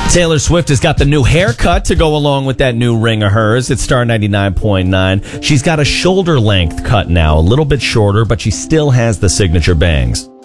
Taylor Swift has got the new haircut to go along with that new ring of hers. It's Star 99.9. She's got a shoulder length cut now, a little bit shorter, but she still has the signature bangs.